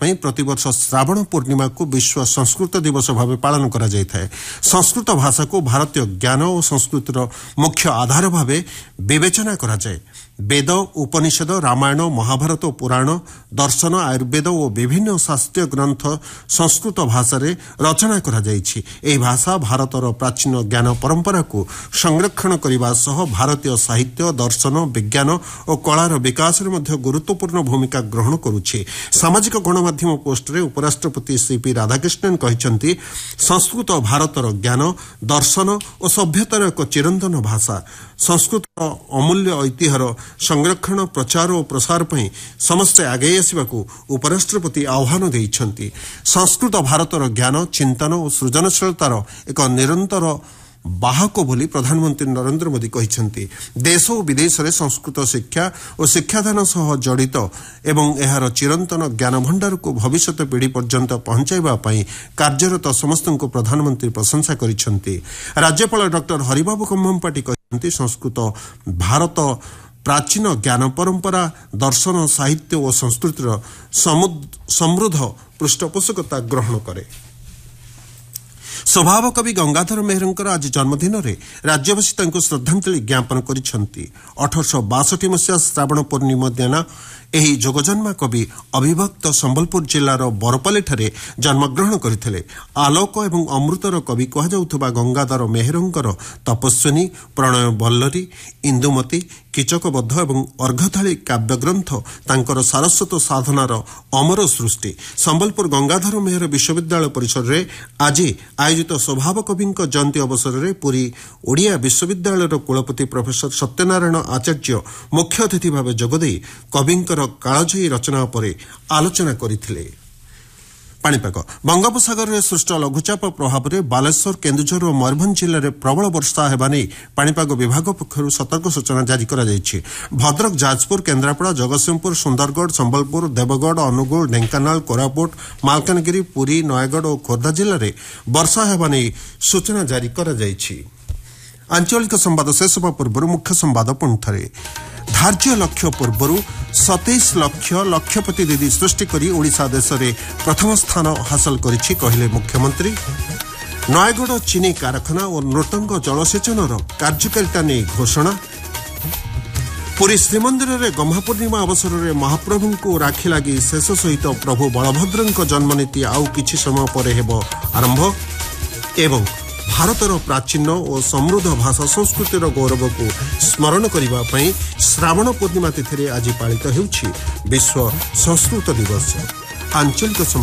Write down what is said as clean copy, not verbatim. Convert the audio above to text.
प्रतिवर्ष श्रावण पूर्णिमा को विश्व संस्कृत दिवस भाव पालन करा जायଥାଏ। संस्कृत भाषा को भारतीय ज्ञान और संस्कृतिर मुख्य आधार भाव विवेचना करा जाय। वेद, उपनिषद, रामायण, महाभारत, पुराण, दर्शन, आयुर्वेद और विभिन्न शास्त्रीय ग्रंथ संस्कृत भाषा रे रचना करा जायछि। एही भाषा भारतर प्राचीन ज्ञान परंपरा को संरक्षण करने सह भारतीय साहित्य, दर्शन, विज्ञान और कलार विकास में गुरुत्वपूर्ण भूमिका ग्रहण करुछि। सामाजिक गणमाध्यम पोस्ट रे उपराष्ट्रपति सीपी राधाकृष्णन कहते संस्कृत भारतर ज्ञान, दर्शन और सभ्यतार एक चिरंतन भाषा। संस्कृत अमूल्य ऐतिह्यर संरक्षण, प्रचार और प्रसार पर समस्ते आगे आसवाक उपराष्ट्रपति आह्वान देइछन्ति। संस्कृत भारतर ज्ञान, चिंतन और सृजनशीलतार एक निरंतर बाहक बोली प्रधानमंत्री नरेंद्र मोदी कहते देश और विदेश में संस्कृत शिक्षा और शिक्षादान सह जड़ित एवं एहार चिरंतन ज्ञान भंडार को भविष्यत पीढ़ी पर्यंत पहुंचाइबा पई कार्यरत समस्त को प्रधानमंत्री प्रशंसा करिसेंति। राज्यपाल डॉक्टर हरिबाबू कम्मपाटी कहते संस्कृत भारत प्राचीन ज्ञान परंपरा, दर्शन, साहित्य और संस्कृतिर समृद्ध पृष्ठपोषकता ग्रहण करे। स्वभाव कवि गंगाधर मेहरंकर आज जन्मदिन रे राज्यवासी तांको श्रद्धांजलि ज्ञापन करिसेंति। 1862 मसीहा श्रावण पूर्णिमा दिन एही जोगजन्मा कवि अविभक्त संबलपुर जिलार बरपाली ठारे जन्मग्रहण करथिले। आलोक एवं अमृतर कवि कहा जाउथबा गंगाधर मेहरंकर तपस्विनी, प्रणय बल्लरी, इंदुमती, कीचकबद्ध एवं अर्घथाली काव्यग्रंथ तांकर सारस्वत साधनार अमर सृष्टि। संबलपुर गंगाधर मेहर विश्वविद्यालय परिसर रे आज आयोजित स्वभाव कवि जयंती अवसर में पुरी ओडिया विश्वविद्यालय कुलपति प्रोफेसर सत्यनारायण आचार्य मुख्य अतिथि भाव जोगदे कविंकर कालजयी रचना पर आलोचना करथिले। पाणीपाग बंगोपसागर में सृष्ट लघुचाप प्रभाव में बालेश्वर, केन्दुझर और मयूरभंज जिले में प्रबल वर्षा होगा नहीं पाणीपाग विभाग पक्षर सतर्क सूचना जारी करा जायछि। भद्रक, जाजपुर, केन्द्रापड़ा, जगतसिंहपुर, सुंदरगढ़, संबलपुर, देवगढ़, अनुगुल, ढेंकानाल, कोरापुट, मालकानगिरी, पुरी, नयगढ़ और खोर्धा जिले में वर्षा होगा नहीं सूचना जारी करा जायछि। आंचलिक संवाद शेष होगा पूर्व मुख्य संवाद पुणी थे। धार्य लक्ष्य पूर्व 27 लक्ष लक्षपति दीदी सृष्टि करी ओडिशा देश में प्रथम स्थान हासिल करिछि कहले मुख्यमंत्री। नयगढ़ चीनी कारखाना और नृतंग जलसेचन कार्यकारिता नहीं घोषणा। पुरी श्रीमंदिर में गह्मापूर्णिमा अवसर में महाप्रभु को राखी लगी शेष सहित प्रभु बलभद्र जन्मनीति आउ किछि समय पर हेबो आरंभ। एवं भारतर प्राचीन और समृद्ध भाषा संस्कृतिर गौरव को स्मरण करने श्रावण पूर्णिमा तिथि आज पालित होउछि विश्व संस्कृत दिवस। आंचलिक